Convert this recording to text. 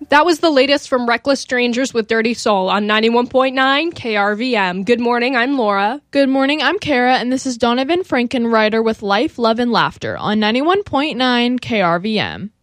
That was the latest from Reckless Strangers with Dirty Soul on 91.9 KRVM. Good morning, I'm Laura. Good morning, I'm Kara, and this is Donovan Frankenreiter with Life, Love, and Laughter on 91.9 KRVM.